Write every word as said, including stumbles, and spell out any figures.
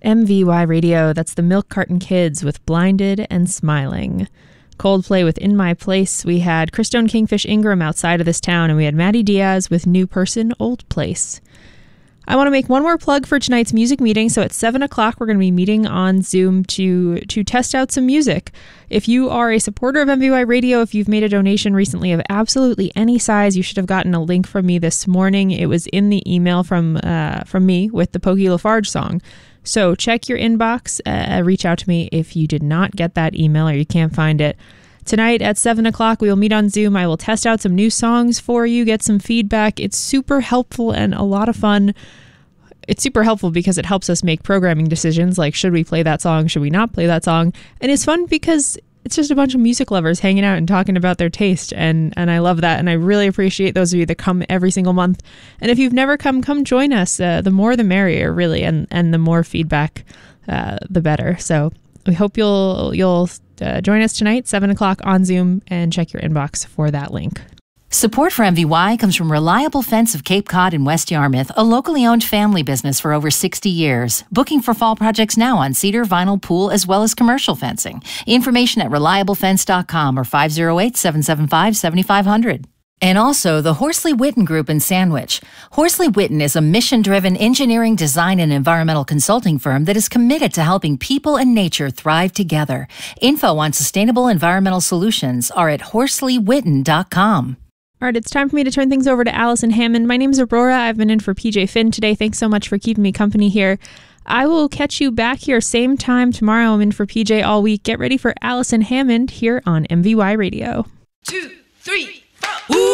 M V Y Radio. That's the Milk Carton Kids with Blinded and Smiling. Coldplay with In My Place. We had Christone Kingfish Ingram, Outside of This Town, and we had Maddie Diaz with New Person, Old Place. I want to make one more plug for tonight's music meeting. So at seven o'clock, we're going to be meeting on Zoom to to test out some music. If you are a supporter of M V Y Radio, if you've made a donation recently of absolutely any size, you should have gotten a link from me this morning. It was in the email from uh, from me with the Pokey Lafarge song. So check your inbox, uh, reach out to me if you did not get that email or you can't find it. Tonight at seven o'clock, we will meet on Zoom. I will test out some new songs for you, get some feedback. It's super helpful and a lot of fun. It's super helpful because it helps us make programming decisions like, should we play that song? Should we not play that song? And it's fun because it's just a bunch of music lovers hanging out and talking about their taste. And, and I love that. And I really appreciate those of you that come every single month. And if you've never come, come join us. Uh, the more the merrier, really. And, and the more feedback, uh, the better. So we hope you'll you'll uh, join us tonight, seven o'clock on Zoom, and check your inbox for that link. Support for M V Y comes from Reliable Fence of Cape Cod in West Yarmouth, a locally owned family business for over sixty years. Booking for fall projects now on cedar, vinyl, pool, as well as commercial fencing. Information at reliable fence dot com or five oh eight, seven seven five, seven five zero zero. And also the Horsley Witten Group in Sandwich. Horsley Witten is a mission-driven engineering, design, and environmental consulting firm that is committed to helping people and nature thrive together. Info on sustainable environmental solutions are at horsley witten dot com. All right, it's time for me to turn things over to Allison Hammond. My name is Aurora. I've been in for P J Finn today. Thanks so much for keeping me company here. I will catch you back here same time tomorrow. I'm in for P J all week. Get ready for Allison Hammond here on M V Y Radio. Two, three, four. Ooh.